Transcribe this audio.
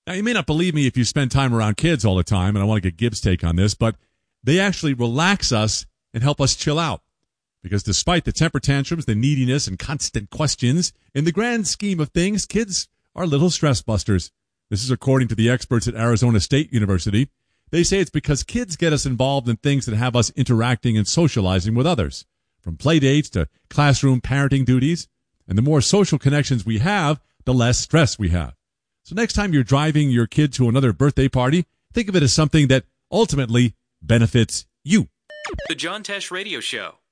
Now, you may not believe me if you spend time around kids all the time, and I want to get Gibbs' take on this, but they actually relax us and help us chill out. Because despite the temper tantrums, the neediness, and constant questions, in the grand scheme of things, kids are little stress busters. This is according to the experts at Arizona State University. They say it's because kids get us involved in things that have us interacting and socializing with others, from play dates to classroom parenting duties. And the more social connections we have, the less stress we have. So next time you're driving your kid to another birthday party, think of it as something that ultimately benefits you. The John Tesh Radio Show.